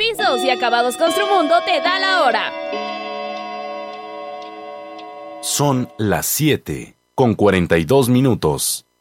Pisos y Acabados Construmundo te da la hora. Son las 7:42.